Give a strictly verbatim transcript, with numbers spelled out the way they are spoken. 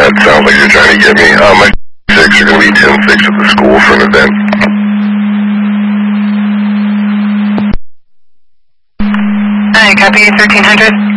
that sounds like you're trying to get me. Uh, my six are going to be ten six at the school for an event. Hi, copy thirteen hundred.